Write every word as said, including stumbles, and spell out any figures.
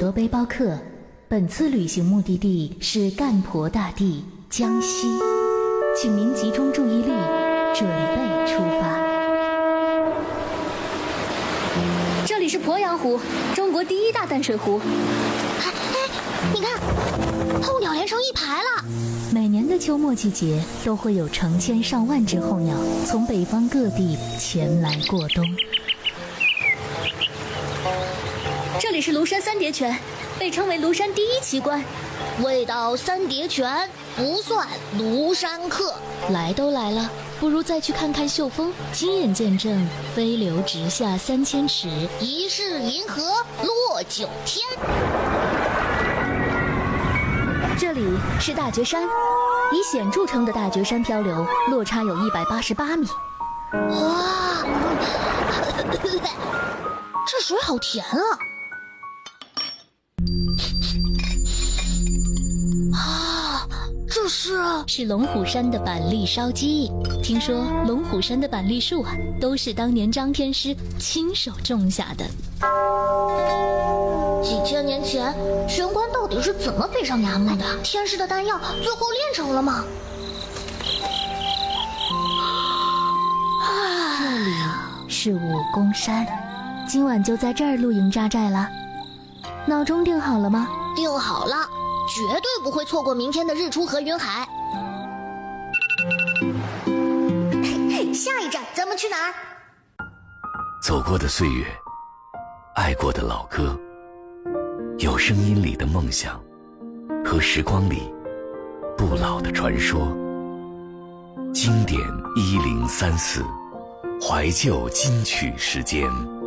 多背包客，本次旅行目的地是干婆大地江西，请您集中注意力，准备出发。 这里是鄱阳湖，中国第一大淡水湖。 哎哎，你看，候鸟连成一排了。 每年的秋末季节，都会有成千上万只候鸟从北方各地前来过冬。 这里是庐山三叠泉，被称为庐山第一奇观。 未到三叠泉，不算庐山客。 来都来了，不如再去看看秀峰，亲眼见证飞流直下三千尺， 疑是银河落九天。 这里是大觉山，以险著称的大觉山漂流落差有一百八十八米。 哇，这水好甜啊！啊，这是是龙虎山的板栗烧鸡。听说龙虎山的板栗树啊，都是当年张天师亲手种下的。 几千年前，玄关到底是怎么飞上衙门的？天师的丹药最后炼成了吗？ 这里是武功山，今晚就在这儿露营扎寨了。闹钟定好了吗？ 定好了，绝对不会错过明天的日出和云海。下一站咱们去哪儿？ 走过的岁月，爱过的老歌，有声音里的梦想，和时光里不老的传说。经典一零三四，怀旧金曲时间。